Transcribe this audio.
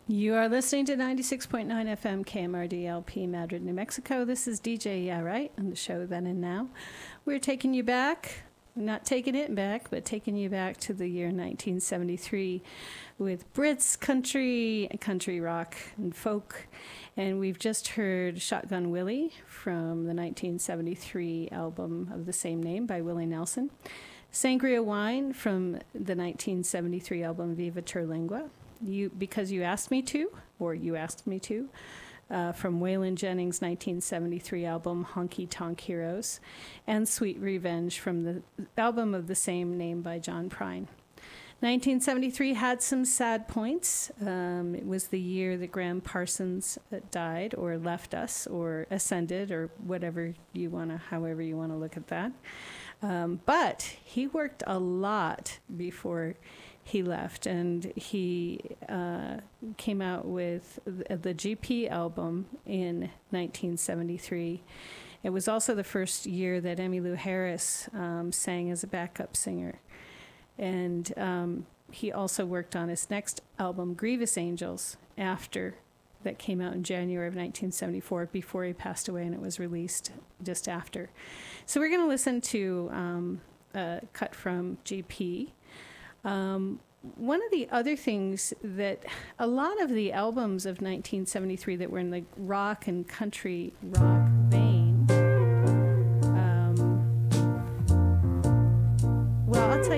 You are listening to 96.9 FM KMRD LP Madrid, New Mexico. This is DJ Yeah Right on the show Then and Now. We're taking you back, not taking it back, but taking you back to the year 1973 with Brits, country rock, and folk. And we've just heard Shotgun Willie from the 1973 album of the same name by Willie Nelson. Sangria Wine from the 1973 album Viva Terlingua. Because You Asked Me To, or You Asked Me To, from Waylon Jennings' 1973 album Honky Tonk Heroes, and Sweet Revenge from the album of the same name by John Prine. 1973 had some sad points. It was the year that Graham Parsons died, or left us, or ascended, or however you want to look at that. But he worked a lot before he left, and he came out with the GP album in 1973. It was also the first year that Emmylou Harris sang as a backup singer. And he also worked on his next album, Grievous Angels, that came out in January of 1974, before he passed away, and it was released just after. So we're going to listen to a cut from GP. One of the other things that a lot of the albums of 1973 that were in the rock and country rock vein